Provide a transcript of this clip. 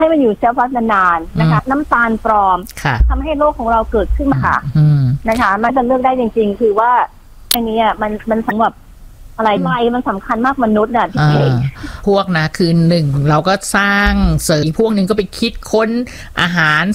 ให้มันอยู่เชลฟ์นานๆนะคะน้ำตาลปลอมทำให้โรคของเราเกิดขึ้นมาค่ะนะคะมันจะเลือกได้จริงๆคือว่าอันนี้มันสำหรับอะไรมันสำคัญมากมนุษย์ที่เองพวกนะคือหนึ่งเราก็สร้างเสริมพวกนึงก็ไปคิดค้นอาหาร